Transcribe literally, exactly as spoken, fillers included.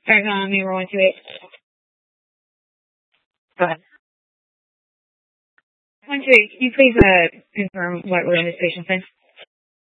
Sorry, um, me one two eight. Go ahead. One two eight. Can you please uh confirm what room this patient's in?